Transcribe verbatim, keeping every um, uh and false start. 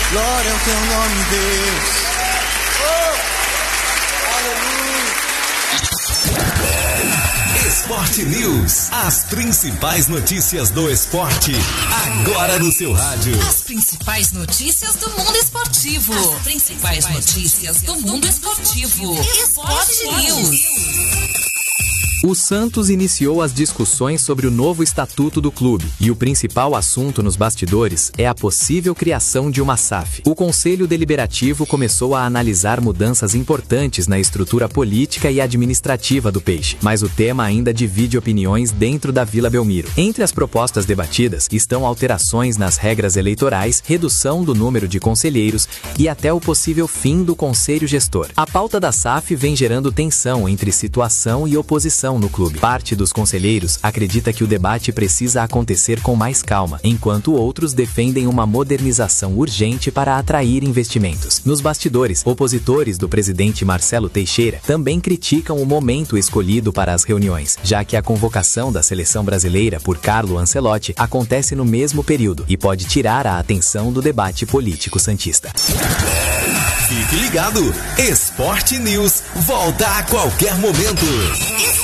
Glória ao teu nome, Deus. Oh, Esporte News. As principais notícias do esporte. Agora no seu rádio. As principais notícias do mundo esportivo. As principais notícias do mundo esportivo. Esporte News. O Santos iniciou as discussões sobre o novo estatuto do clube, e o principal assunto nos bastidores é a possível criação de uma S A F. O Conselho Deliberativo começou a analisar mudanças importantes na estrutura política e administrativa do Peixe, mas o tema ainda divide opiniões dentro da Vila Belmiro. Entre as propostas debatidas estão alterações nas regras eleitorais, redução do número de conselheiros e até o possível fim do Conselho Gestor. A pauta da S A F vem gerando tensão entre situação e oposição no clube. Parte dos conselheiros acredita que o debate precisa acontecer com mais calma, enquanto outros defendem uma modernização urgente para atrair investimentos. Nos bastidores, opositores do presidente Marcelo Teixeira também criticam o momento escolhido para as reuniões, já que a convocação da seleção brasileira por Carlo Ancelotti acontece no mesmo período e pode tirar a atenção do debate político santista. Fique ligado, Esporte News volta a qualquer momento.